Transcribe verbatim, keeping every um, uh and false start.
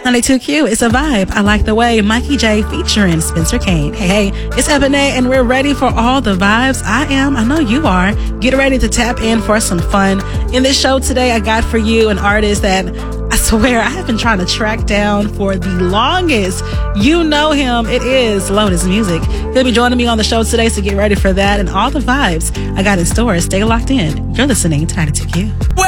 ninety-two Q, it's a vibe. I like the way. Mikey J featuring Spencer Kane. Hey, hey, it's Ebony, and we're ready for all the vibes. I am. I know you are. Get ready to tap in for some fun. In this show today, I got for you an artist that I swear I have been trying to track down for the longest. You know him. It is Lotus Music. He'll be joining me on the show today, so get ready for that and all the vibes I got in store. Stay locked in. You're listening to ninety-two Q.